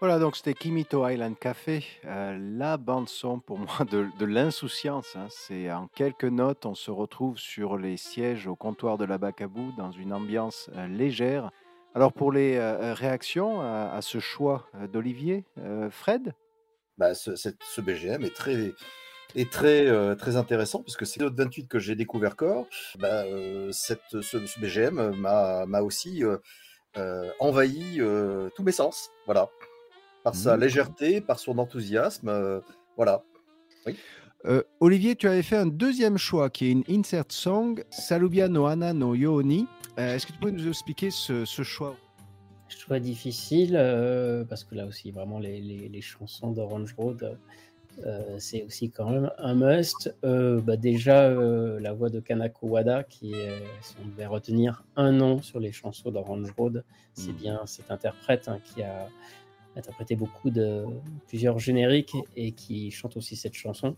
Voilà, donc c'était Kimito Island Café, la bande son pour moi de l'insouciance, hein. C'est en quelques notes, on se retrouve sur les sièges au comptoir de la Bacabou dans une ambiance, légère. Alors pour les, réactions à ce choix, d'Olivier, Fred? Bah, ce BGM est très intéressant puisque c'est Note 28 que j'ai découvert qu'or. Bah, ce BGM m'a aussi, envahi, tous mes sens, voilà. Par sa D'accord. légèreté, par son enthousiasme, voilà. Oui. Olivier, tu avais fait un deuxième choix qui est une insert song, Salubia no Ana no Yooni. Est-ce que tu peux nous expliquer ce choix? Choix difficile, parce que là aussi vraiment les chansons d'Orange Road, c'est aussi quand même un must. Bah, déjà, la voix de Kanako Wada qui est si on devait retenir un nom sur les chansons d'Orange Road, c'est Mmh. bien cet interprète, hein, qui a interprété plusieurs génériques et qui chante aussi cette chanson.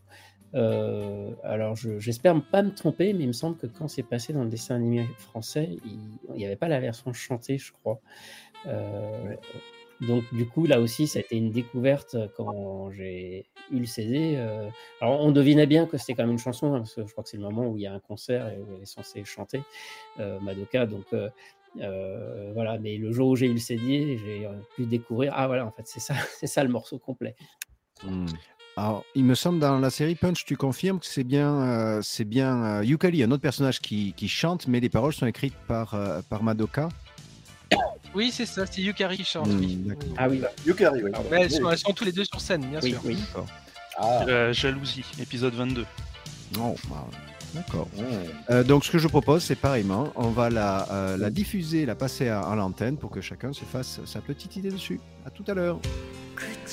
Alors j'espère pas me tromper, mais il me semble que quand c'est passé dans le dessin animé français, il y avait pas la version chantée, je crois. Heu, Ouais. donc du coup, là aussi, ça a été une découverte, quand j'ai eu le CD, alors on devinait bien que c'était quand même une chanson, hein, parce que je crois que c'est le moment où il y a un concert et où elle est censée chanter, Madoka, donc voilà, mais le jour où j'ai eu le CD, j'ai, pu découvrir: «Ah voilà, en fait, c'est ça c'est ça le morceau complet». Mmh. Alors, il me semble dans la série Punch, tu confirmes que c'est bien, Yukari, un autre personnage qui chante, mais les paroles sont écrites par Madoka? Oui, c'est ça, c'est Yukari qui chante, oui. Mmh, Oui, oui. d'accord. Ah oui, bah, Yukari, oui. pardon. Ouais, elles Oui, sont oui. elles sont tous les 2 sur scène, bien Oui, sûr. oui. D'accord. Ah! La jalousie, épisode 22. Oh, bah, d'accord. Mmh. Donc ce que je propose, c'est pareillement, on va la diffuser, la passer à l'antenne pour que chacun se fasse sa petite idée dessus. À tout à l'heure.